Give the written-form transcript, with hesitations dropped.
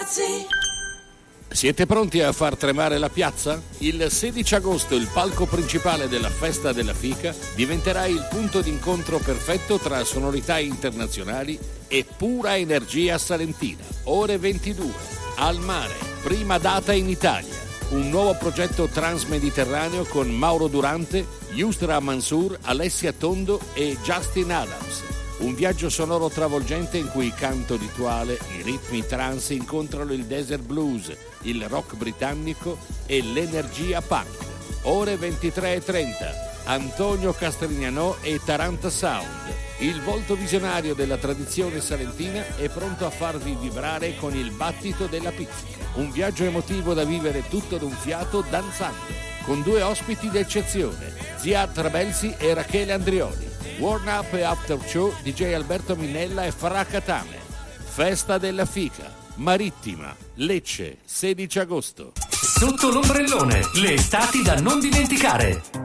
Siete pronti a far tremare la piazza? Il 16 agosto il palco principale della Festa della Fica diventerà il punto d'incontro perfetto tra sonorità internazionali e pura energia salentina. Ore 22, al mare, prima data in Italia. Un nuovo progetto transmediterraneo con Mauro Durante, Yusra Mansour, Alessia Tondo e Justin Adams. Un viaggio sonoro travolgente in cui il canto rituale, i ritmi trance incontrano il desert blues, il rock britannico e l'energia punk. Ore 23:30, Antonio Castrignanò e Taranta Sound. Il volto visionario della tradizione salentina è pronto a farvi vibrare con il battito della pizzica. Un viaggio emotivo da vivere tutto d'un fiato danzando, con due ospiti d'eccezione, Ziad Trabelsi e Rachele Andrioli. Warm Up e After Show, DJ Alberto Minella e Farah Katame. Festa della Fica, Marittima, Lecce, 16 agosto. Sotto l'ombrellone, le estati da non dimenticare.